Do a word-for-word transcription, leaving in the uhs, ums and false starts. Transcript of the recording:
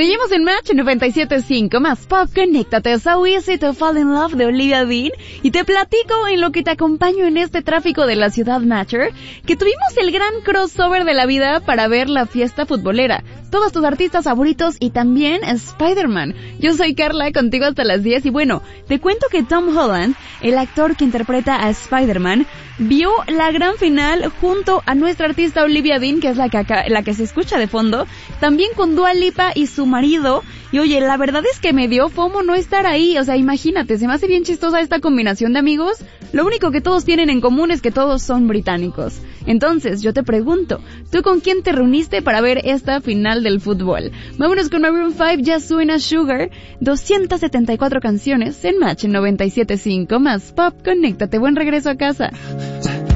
Seguimos en Match noventa y siete punto cinco, más pop, conéctate, So Easy to Fall in Love de Olivia Dean, y te platico en lo que te acompaño en este tráfico de la ciudad Matcher, que tuvimos el gran crossover de la vida para ver la fiesta futbolera, todos tus artistas favoritos y también Spider-Man. Yo soy Carla, contigo hasta las diez, y bueno, te cuento que Tom Holland, el actor que interpreta a Spider-Man, vio la gran final junto a nuestra artista Olivia Dean, que es la que acá, la que se escucha de fondo, también con Dua Lipa y su marido. Y oye, la verdad es que me dio fomo no estar ahí, o sea, imagínate, se me hace bien chistosa esta combinación de amigos. Lo único que todos tienen en común es que todos son británicos. Entonces, yo te pregunto, ¿tú con quién te reuniste para ver esta final del fútbol? Vámonos con Maroon cinco, ya suena Sugar, doscientas setenta y cuatro canciones en Match noventa y siete punto cinco, más pop, conéctate, buen regreso a casa.